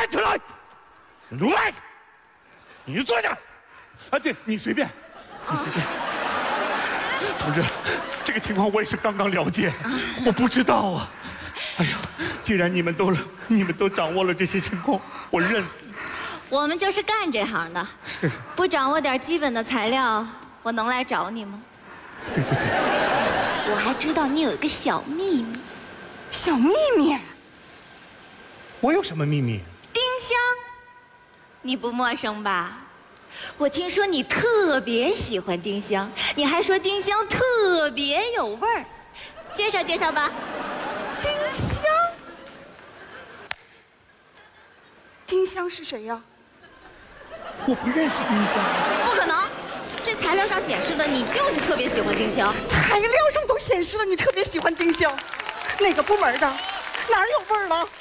站起来！如来，你坐下。啊，对你随便，你随便。同志，这个情况我也是刚刚了解，我不知道啊。哎呀，既然你们都掌握了这些情况，我认。 我们就是干这行的， 是不掌握点基本的材料，我能来找你吗？ 对。 我还知道你有一个小秘密。 小秘密？ 我有什么秘密？ 丁香，你不陌生吧？我听说你特别喜欢丁香，你还说丁香特别有味儿，介绍介绍吧。 丁香？丁香是谁呀？ 我不认识丁香。 不可能，这材料上显示的你就是特别喜欢丁香。 材料上都显示了你特别喜欢丁香，哪个部门的？哪儿有味儿了？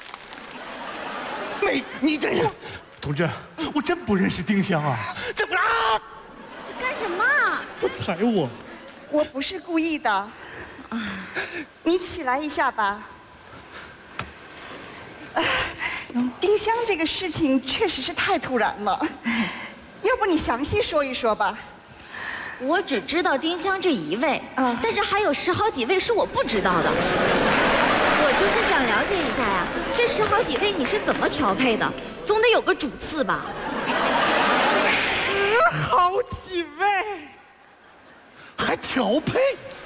你这人，同志，我真不认识丁香啊！这不啊！ 干什么？ 他踩我！ 我不是故意的。你起来一下吧。丁香这个事情确实是太突然了，要不你详细说一说吧。 我只知道丁香这一位，但是还有10好几位是我不知道的。我就是想了解一下呀，这10好几位你是怎么调配的？总得有个主次吧 10好几位， 还调配？